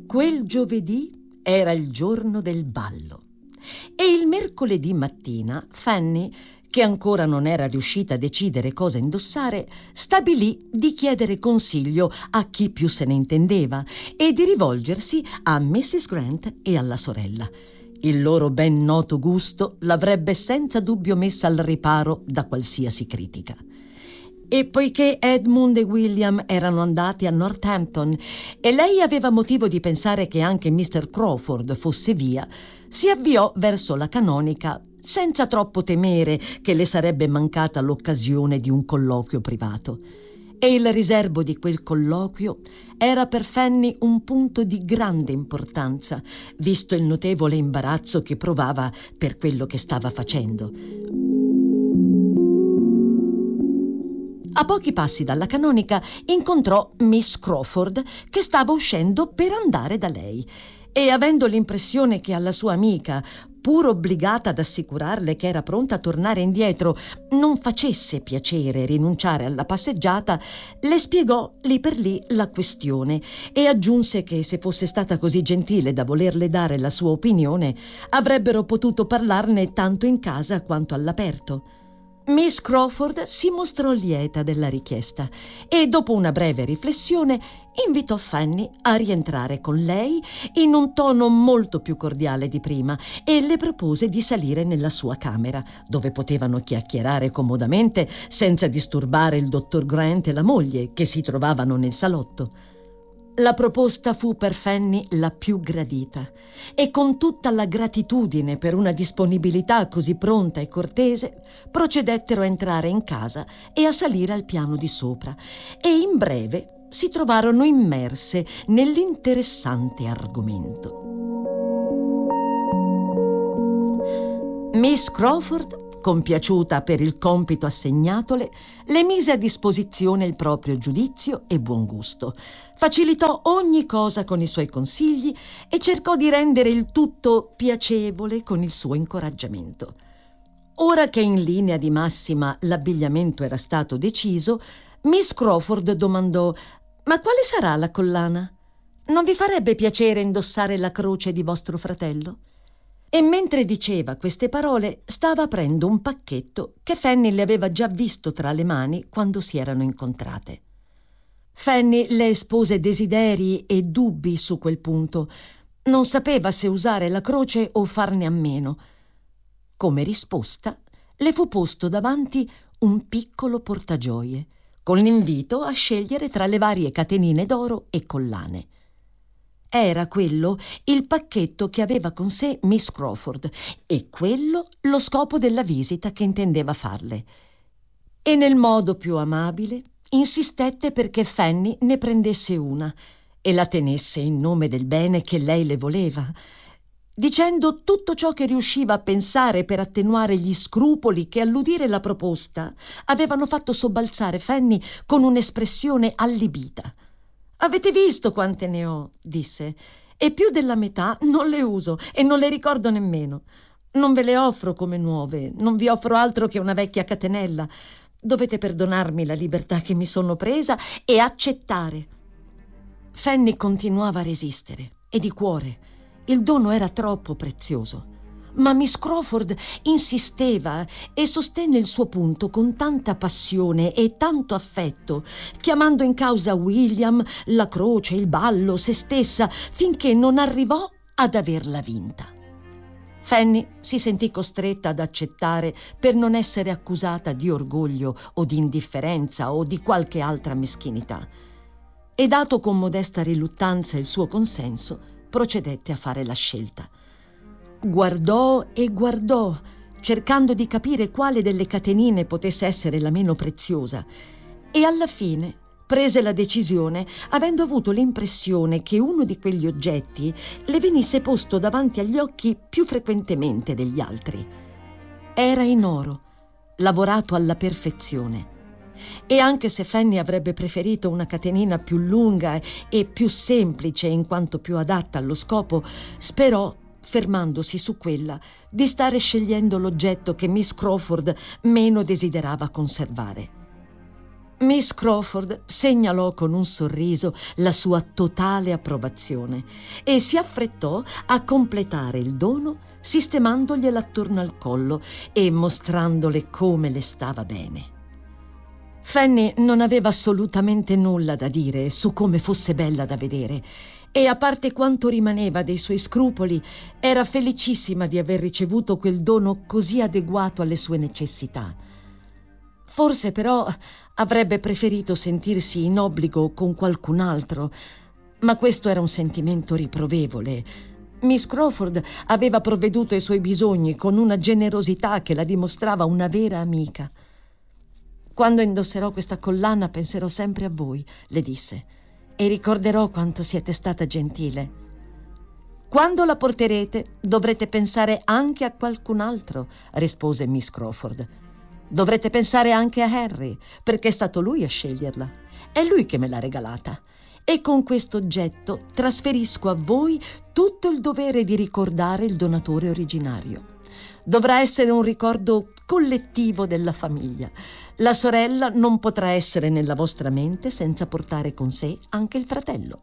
Quel giovedì era il giorno del ballo e il mercoledì mattina Fanny, che ancora non era riuscita a decidere cosa indossare, stabilì di chiedere consiglio a chi più se ne intendeva e di rivolgersi a Mrs. Grant e alla sorella. Il loro ben noto gusto l'avrebbe senza dubbio messa al riparo da qualsiasi critica. E poiché Edmund e William erano andati a Northampton e lei aveva motivo di pensare che anche Mr. Crawford fosse via, si avviò verso la canonica senza troppo temere che le sarebbe mancata l'occasione di un colloquio privato. E il riserbo di quel colloquio era per Fanny un punto di grande importanza, visto il notevole imbarazzo che provava per quello che stava facendo. A pochi passi dalla canonica incontrò Miss Crawford, che stava uscendo per andare da lei, e avendo l'impressione che alla sua amica, pur obbligata ad assicurarle che era pronta a tornare indietro, non facesse piacere rinunciare alla passeggiata, le spiegò lì per lì la questione e aggiunse che se fosse stata così gentile da volerle dare la sua opinione, avrebbero potuto parlarne tanto in casa quanto all'aperto. Miss Crawford si mostrò lieta della richiesta e dopo una breve riflessione invitò Fanny a rientrare con lei in un tono molto più cordiale di prima e le propose di salire nella sua camera, dove potevano chiacchierare comodamente senza disturbare il dottor Grant e la moglie, che si trovavano nel salotto. La proposta fu per Fanny la più gradita e con tutta la gratitudine per una disponibilità così pronta e cortese procedettero a entrare in casa e a salire al piano di sopra e in breve si trovarono immerse nell'interessante argomento. Miss Crawford, compiaciuta per il compito assegnatole, le mise a disposizione il proprio giudizio e buon gusto, facilitò ogni cosa con i suoi consigli e cercò di rendere il tutto piacevole con il suo incoraggiamento. Ora che in linea di massima l'abbigliamento era stato deciso, Miss Crawford domandò: «Ma quale sarà la collana? Non vi farebbe piacere indossare la croce di vostro fratello?» E mentre diceva queste parole stava aprendo un pacchetto che Fanny le aveva già visto tra le mani quando si erano incontrate. Fanny le espose desideri e dubbi su quel punto. Non sapeva se usare la croce o farne a meno. Come risposta le fu posto davanti un piccolo portagioie, con l'invito a scegliere tra le varie catenine d'oro e collane. Era quello il pacchetto che aveva con sé Miss Crawford e quello lo scopo della visita che intendeva farle. E nel modo più amabile insistette perché Fanny ne prendesse una e la tenesse in nome del bene che lei le voleva, dicendo tutto ciò che riusciva a pensare per attenuare gli scrupoli che all'udire la proposta avevano fatto sobbalzare Fanny con un'espressione allibita. «Avete visto quante ne ho?» disse, «e più della metà non le uso e non le ricordo nemmeno. Non ve le offro come nuove, non vi offro altro che una vecchia catenella. Dovete perdonarmi la libertà che mi sono presa e accettare». Fanny continuava a resistere e di cuore. Il dono era troppo prezioso. Ma Miss Crawford insisteva e sostenne il suo punto con tanta passione e tanto affetto, chiamando in causa William, la croce, il ballo, se stessa, finché non arrivò ad averla vinta. Fanny si sentì costretta ad accettare per non essere accusata di orgoglio o di indifferenza o di qualche altra meschinità. E dato con modesta riluttanza il suo consenso, procedette a fare la scelta. Guardò e guardò, cercando di capire quale delle catenine potesse essere la meno preziosa, e alla fine prese la decisione avendo avuto l'impressione che uno di quegli oggetti le venisse posto davanti agli occhi più frequentemente degli altri. Era in oro, lavorato alla perfezione, e anche se Fanny avrebbe preferito una catenina più lunga e più semplice in quanto più adatta allo scopo, sperò, fermandosi su quella, di stare scegliendo l'oggetto che Miss Crawford meno desiderava conservare. Miss Crawford segnalò con un sorriso la sua totale approvazione e si affrettò a completare il dono sistemandogliela attorno al collo e mostrandole come le stava bene. Fanny non aveva assolutamente nulla da dire su come fosse bella da vedere e, a parte quanto rimaneva dei suoi scrupoli, era felicissima di aver ricevuto quel dono così adeguato alle sue necessità. Forse però avrebbe preferito sentirsi in obbligo con qualcun altro, ma questo era un sentimento riprovevole. Miss Crawford aveva provveduto ai suoi bisogni con una generosità che la dimostrava una vera amica. «Quando indosserò questa collana penserò sempre a voi», le disse, «e ricorderò quanto siete stata gentile. Quando la porterete dovrete pensare anche a qualcun altro», rispose Miss Crawford. «Dovrete pensare anche a Harry, perché è stato lui a sceglierla. È lui che me l'ha regalata. E con questo oggetto trasferisco a voi tutto il dovere di ricordare il donatore originario. Dovrà essere un ricordo collettivo della famiglia. La sorella non potrà essere nella vostra mente senza portare con sé anche il fratello».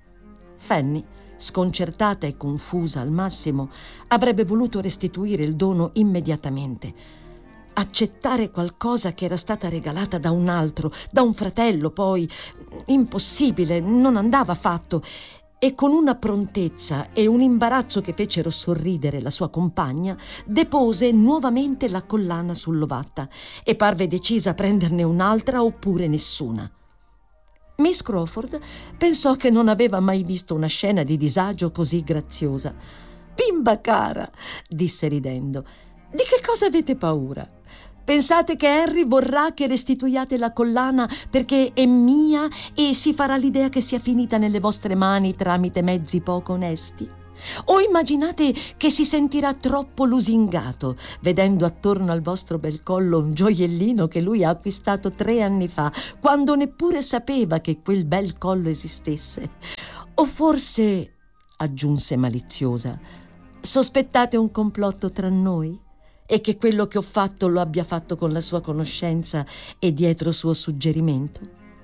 Fanny, sconcertata e confusa al massimo, avrebbe voluto restituire il dono immediatamente. Accettare qualcosa che era stata regalata da un altro, da un fratello, poi, impossibile, non andava fatto. E con una prontezza e un imbarazzo che fecero sorridere la sua compagna, depose nuovamente la collana sull'ovatta e parve decisa a prenderne un'altra oppure nessuna. Miss Crawford pensò che non aveva mai visto una scena di disagio così graziosa. «Bimba cara», disse ridendo, «di che cosa avete paura? Pensate che Harry vorrà che restituiate la collana perché è mia e si farà l'idea che sia finita nelle vostre mani tramite mezzi poco onesti? O immaginate che si sentirà troppo lusingato vedendo attorno al vostro bel collo un gioiellino che lui ha acquistato 3 anni fa, quando neppure sapeva che quel bel collo esistesse? O forse», aggiunse maliziosa, «sospettate un complotto tra noi? E che quello che ho fatto lo abbia fatto con la sua conoscenza e dietro suo suggerimento?»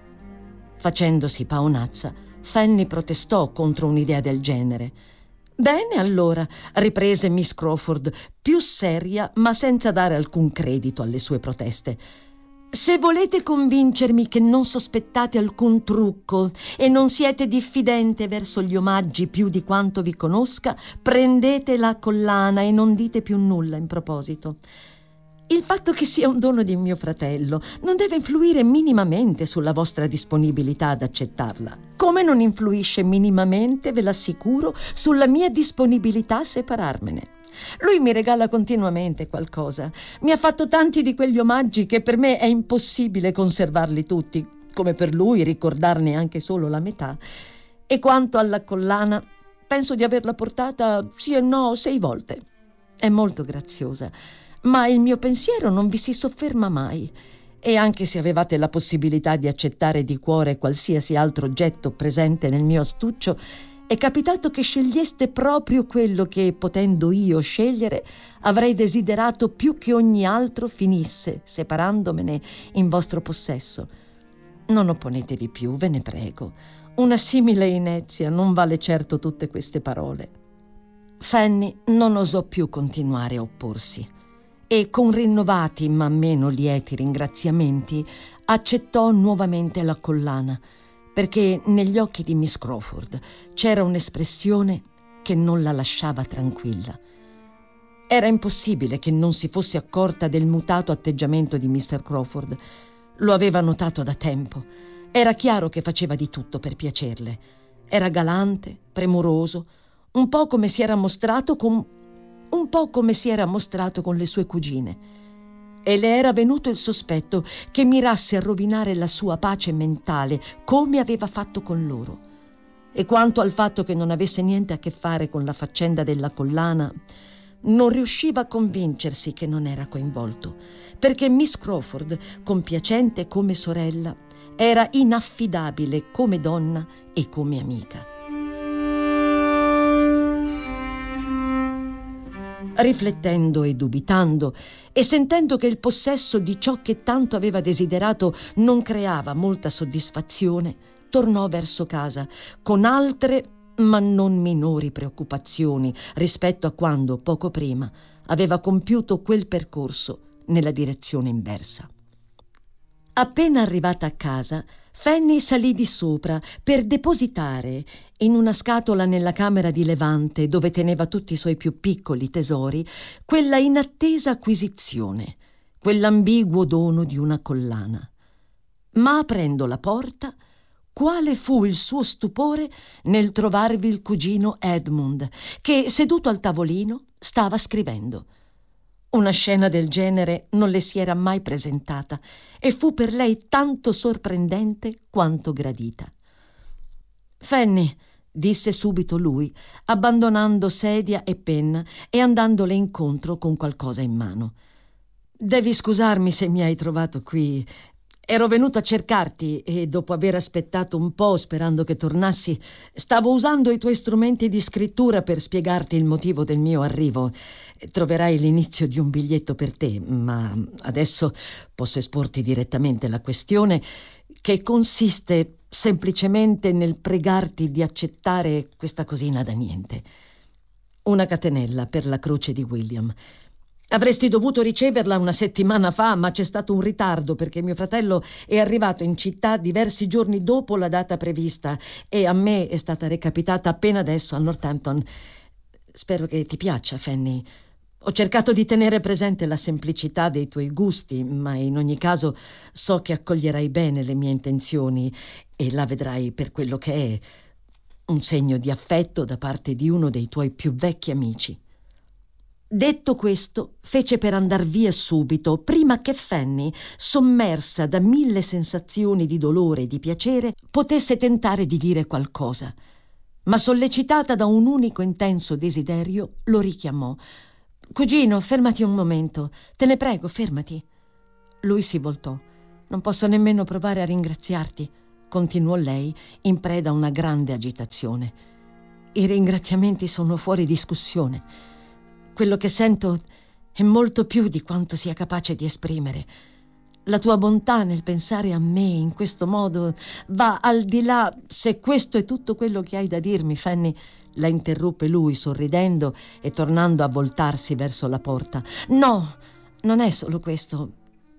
Facendosi paonazza, Fanny protestò contro un'idea del genere. «Bene, allora», riprese Miss Crawford, più seria ma senza dare alcun credito alle sue proteste, «se volete convincermi che non sospettate alcun trucco e non siete diffidente verso gli omaggi più di quanto vi conosca, prendete la collana e non dite più nulla in proposito. Il fatto che sia un dono di mio fratello non deve influire minimamente sulla vostra disponibilità ad accettarla, come non influisce minimamente, ve l'assicuro, sulla mia disponibilità a separarmene. Lui mi regala continuamente qualcosa. Mi ha fatto tanti di quegli omaggi che per me è impossibile conservarli tutti, come per lui ricordarne anche solo la metà. E quanto alla collana, penso di averla portata sì e no 6 volte. È molto graziosa, ma il mio pensiero non vi si sofferma mai. E anche se avevate la possibilità di accettare di cuore qualsiasi altro oggetto presente nel mio astuccio, è capitato che sceglieste proprio quello che, potendo io scegliere, avrei desiderato più che ogni altro finisse separandomene in vostro possesso. Non opponetevi più, ve ne prego. Una simile inezia non vale certo tutte queste parole». Fanny non osò più continuare a opporsi e, con rinnovati ma meno lieti ringraziamenti, accettò nuovamente la collana, perché negli occhi di Miss Crawford c'era un'espressione che non la lasciava tranquilla. Era impossibile che non si fosse accorta del mutato atteggiamento di Mr. Crawford. Lo aveva notato da tempo. Era chiaro che faceva di tutto per piacerle. Era galante, premuroso, un po' come si era mostrato con le sue cugine. E le era venuto il sospetto che mirasse a rovinare la sua pace mentale, come aveva fatto con loro. E quanto al fatto che non avesse niente a che fare con la faccenda della collana, non riusciva a convincersi che non era coinvolto, perché Miss Crawford, compiacente come sorella, era inaffidabile come donna e come amica. Riflettendo e dubitando, e sentendo che il possesso di ciò che tanto aveva desiderato non creava molta soddisfazione, tornò verso casa con altre ma non minori preoccupazioni rispetto a quando, poco prima, aveva compiuto quel percorso nella direzione inversa. Appena arrivata a casa, Fanny salì di sopra per depositare in una scatola nella camera di Levante, dove teneva tutti i suoi più piccoli tesori, quella inattesa acquisizione, quell'ambiguo dono di una collana. Ma aprendo la porta, quale fu il suo stupore nel trovarvi il cugino Edmund, che, seduto al tavolino, stava scrivendo. Una scena del genere non le si era mai presentata e fu per lei tanto sorprendente quanto gradita. «Fanny», disse subito lui, abbandonando sedia e penna e andandole incontro con qualcosa in mano. «Devi scusarmi se mi hai trovato qui. Ero venuto a cercarti e dopo aver aspettato un po' sperando che tornassi, stavo usando i tuoi strumenti di scrittura per spiegarti il motivo del mio arrivo. Troverai l'inizio di un biglietto per te, ma adesso posso esporti direttamente la questione, che consiste semplicemente nel pregarti di accettare questa cosina da niente. Una catenella per la croce di William. Avresti dovuto riceverla una settimana fa, ma c'è stato un ritardo perché mio fratello è arrivato in città diversi giorni dopo la data prevista e a me è stata recapitata appena adesso a Northampton. Spero che ti piaccia, Fanny. Ho cercato di tenere presente la semplicità dei tuoi gusti, ma in ogni caso so che accoglierai bene le mie intenzioni e la vedrai per quello che è, un segno di affetto da parte di uno dei tuoi più vecchi amici. Detto questo, fece per andar via subito, prima che Fanny, sommersa da 1000 sensazioni di dolore e di piacere, potesse tentare di dire qualcosa. Ma sollecitata da un unico intenso desiderio, lo richiamò. «Cugino, fermati un momento. Te ne prego, fermati». Lui si voltò. «Non posso nemmeno provare a ringraziarti», continuò lei, in preda a una grande agitazione. «I ringraziamenti sono fuori discussione. Quello che sento è molto più di quanto sia capace di esprimere. La tua bontà nel pensare a me in questo modo va al di là. Se questo è tutto quello che hai da dirmi, Fanny», la interruppe lui sorridendo e tornando a voltarsi verso la porta. «No, non è solo questo.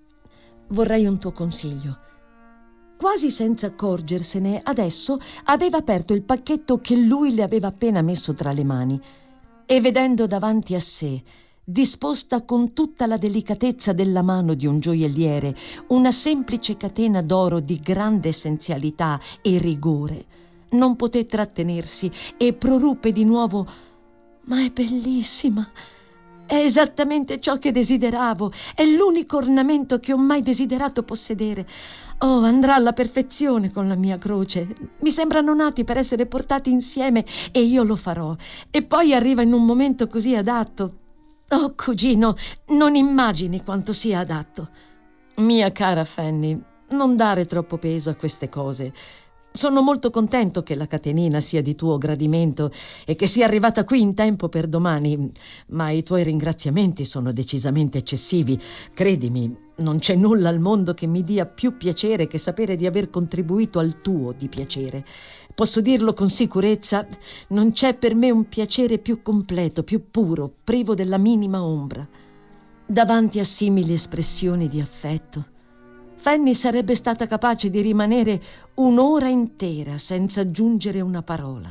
Vorrei un tuo consiglio». Quasi senza accorgersene, adesso aveva aperto il pacchetto che lui le aveva appena messo tra le mani e, vedendo davanti a sé, disposta con tutta la delicatezza della mano di un gioielliere, una semplice catena d'oro di grande essenzialità e rigore, non poté trattenersi e proruppe di nuovo: «Ma è bellissima! È esattamente ciò che desideravo! È l'unico ornamento che ho mai desiderato possedere! Oh, andrà alla perfezione con la mia croce. Mi sembrano nati per essere portati insieme e io lo farò. E poi arriva in un momento così adatto. Oh, cugino, non immagini quanto sia adatto». «Mia cara Fanny, non dare troppo peso a queste cose. Sono molto contento che la catenina sia di tuo gradimento e che sia arrivata qui in tempo per domani, ma i tuoi ringraziamenti sono decisamente eccessivi. Credimi, non c'è nulla al mondo che mi dia più piacere che sapere di aver contribuito al tuo di piacere. Posso dirlo con sicurezza, non c'è per me un piacere più completo, più puro, privo della minima ombra». Davanti a simili espressioni di affetto, Fanny sarebbe stata capace di rimanere un'ora intera senza aggiungere una parola.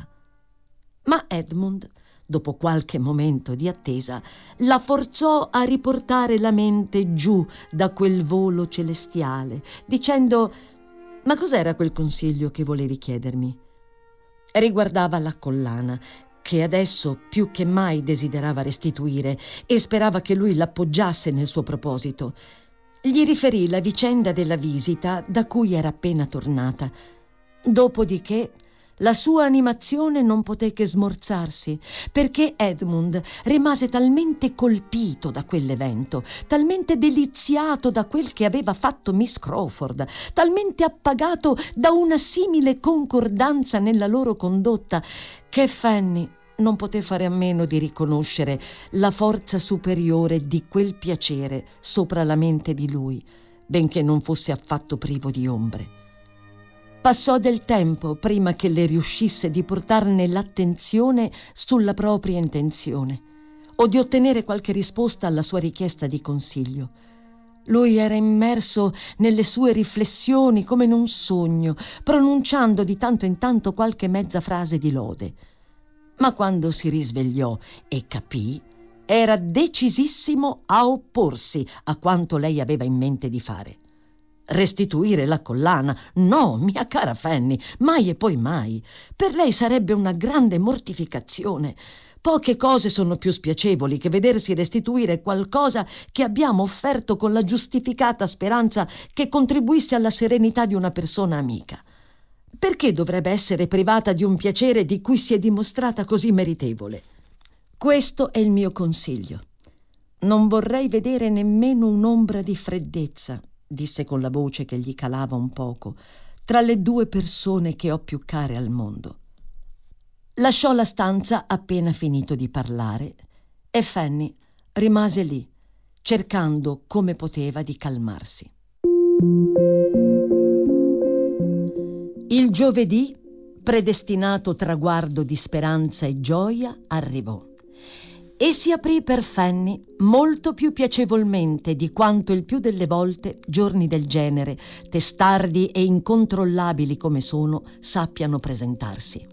Ma Edmund, dopo qualche momento di attesa, la forzò a riportare la mente giù da quel volo celestiale, dicendo: «Ma cos'era quel consiglio che volevi chiedermi?» Riguardava la collana, che adesso più che mai desiderava restituire, e sperava che lui l'appoggiasse nel suo proposito. Gli riferì la vicenda della visita da cui era appena tornata. Dopodiché la sua animazione non poté che smorzarsi, perché Edmund rimase talmente colpito da quell'evento, talmente deliziato da quel che aveva fatto Miss Crawford, talmente appagato da una simile concordanza nella loro condotta, che Fanny non poté fare a meno di riconoscere la forza superiore di quel piacere sopra la mente di lui, benché non fosse affatto privo di ombre. Passò del tempo prima che le riuscisse di portarne l'attenzione sulla propria intenzione o di ottenere qualche risposta alla sua richiesta di consiglio. Lui era immerso nelle sue riflessioni come in un sogno, pronunciando di tanto in tanto qualche mezza frase di lode. Ma quando si risvegliò e capì, era decisissimo a opporsi a quanto lei aveva in mente di fare. Restituire la collana? No, mia cara Fanny, mai e poi mai. Per lei sarebbe una grande mortificazione. Poche cose sono più spiacevoli che vedersi restituire qualcosa che abbiamo offerto con la giustificata speranza che contribuisse alla serenità di una persona amica. Perché dovrebbe essere privata di un piacere di cui si è dimostrata così meritevole? Questo è il mio consiglio. Non vorrei vedere nemmeno un'ombra di freddezza, disse con la voce che gli calava un poco, tra le due persone che ho più care al mondo. Lasciò la stanza appena finito di parlare e Fanny rimase lì, cercando come poteva di calmarsi. Il giovedì, predestinato traguardo di speranza e gioia, arrivò e si aprì per Fanny molto più piacevolmente di quanto il più delle volte giorni del genere, testardi e incontrollabili come sono, sappiano presentarsi.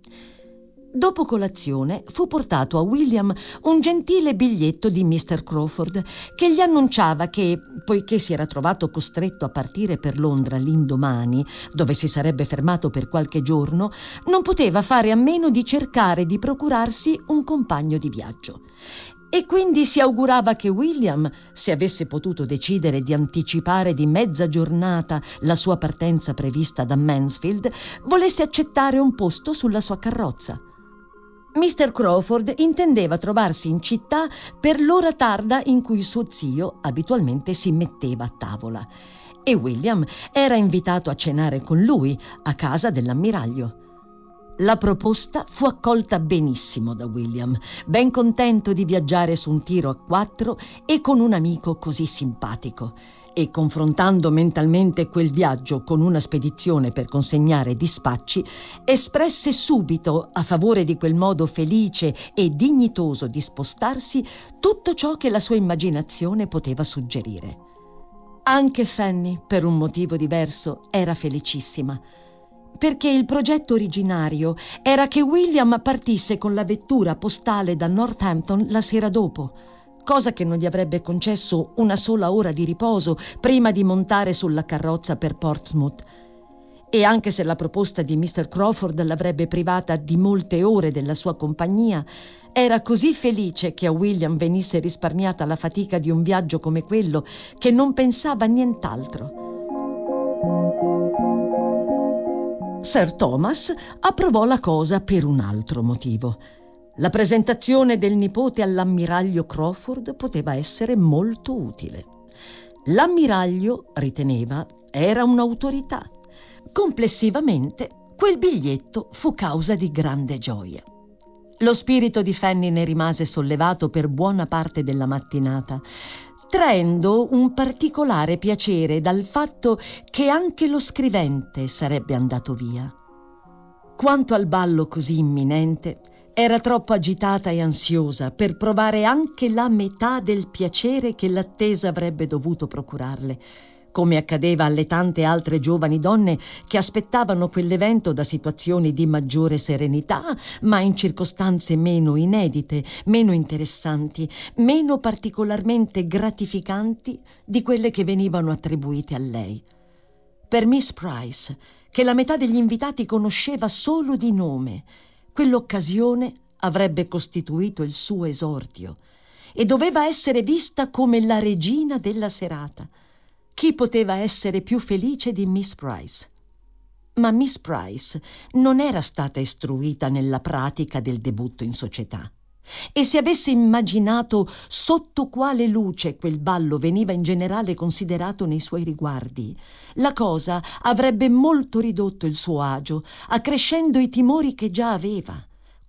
Dopo colazione fu portato a William un gentile biglietto di Mr. Crawford che gli annunciava che, poiché si era trovato costretto a partire per Londra l'indomani, dove si sarebbe fermato per qualche giorno, non poteva fare a meno di cercare di procurarsi un compagno di viaggio. E quindi si augurava che William, se avesse potuto decidere di anticipare di mezza giornata la sua partenza prevista da Mansfield, volesse accettare un posto sulla sua carrozza. Mr. Crawford intendeva trovarsi in città per l'ora tarda in cui suo zio abitualmente si metteva a tavola e William era invitato a cenare con lui a casa dell'ammiraglio. La proposta fu accolta benissimo da William, ben contento di viaggiare su un tiro a quattro e con un amico così simpatico. E confrontando mentalmente quel viaggio con una spedizione per consegnare dispacci, espresse subito a favore di quel modo felice e dignitoso di spostarsi tutto ciò che la sua immaginazione poteva suggerire. Anche Fanny, per un motivo diverso, era felicissima, perché il progetto originario era che William partisse con la vettura postale da Northampton la sera dopo, cosa che non gli avrebbe concesso una sola ora di riposo prima di montare sulla carrozza per Portsmouth. E anche se la proposta di Mr. Crawford l'avrebbe privata di molte ore della sua compagnia, era così felice che a William venisse risparmiata la fatica di un viaggio come quello che non pensava a nient'altro. Sir Thomas approvò la cosa per un altro motivo. La presentazione del nipote all'ammiraglio Crawford poteva essere molto utile. L'ammiraglio, riteneva, era un'autorità. Complessivamente, quel biglietto fu causa di grande gioia. Lo spirito di Fanny ne rimase sollevato per buona parte della mattinata, traendo un particolare piacere dal fatto che anche lo scrivente sarebbe andato via. Quanto al ballo così imminente, era troppo agitata e ansiosa per provare anche la metà del piacere che l'attesa avrebbe dovuto procurarle, come accadeva alle tante altre giovani donne che aspettavano quell'evento da situazioni di maggiore serenità, ma in circostanze meno inedite, meno interessanti, meno particolarmente gratificanti di quelle che venivano attribuite a lei. Per Miss Price, che la metà degli invitati conosceva solo di nome, quell'occasione avrebbe costituito il suo esordio e doveva essere vista come la regina della serata. Chi poteva essere più felice di Miss Price? Ma Miss Price non era stata istruita nella pratica del debutto in società. E se avesse immaginato sotto quale luce quel ballo veniva in generale considerato nei suoi riguardi, la cosa avrebbe molto ridotto il suo agio, accrescendo i timori che già aveva,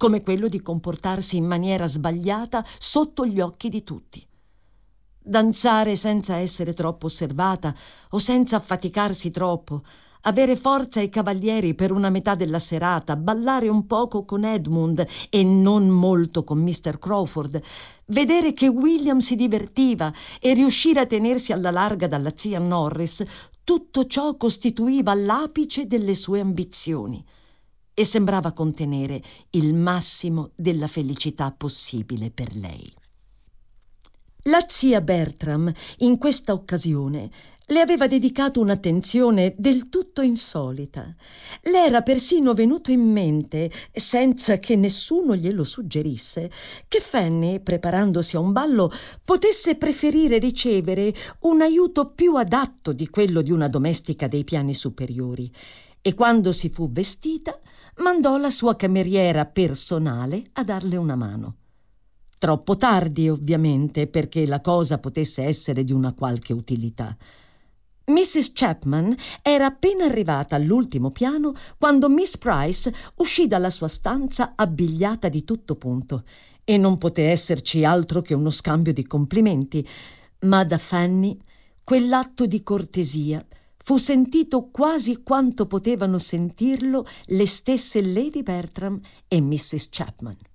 come quello di comportarsi in maniera sbagliata sotto gli occhi di tutti. Danzare senza essere troppo osservata o senza affaticarsi troppo, avere forza ai cavalieri per una metà della serata, ballare un poco con Edmund e non molto con Mr. Crawford, vedere che William si divertiva e riuscire a tenersi alla larga dalla zia Norris, tutto ciò costituiva l'apice delle sue ambizioni e sembrava contenere il massimo della felicità possibile per lei. La zia Bertram, in questa occasione, le aveva dedicato un'attenzione del tutto insolita. Le era persino venuto in mente, senza che nessuno glielo suggerisse, che Fanny, preparandosi a un ballo, potesse preferire ricevere un aiuto più adatto di quello di una domestica dei piani superiori. E quando si fu vestita, mandò la sua cameriera personale a darle una mano. Troppo tardi, ovviamente, perché la cosa potesse essere di una qualche utilità. Mrs. Chapman era appena arrivata all'ultimo piano quando Miss Price uscì dalla sua stanza abbigliata di tutto punto, e non poté esserci altro che uno scambio di complimenti, ma da Fanny quell'atto di cortesia fu sentito quasi quanto potevano sentirlo le stesse Lady Bertram e Mrs. Chapman.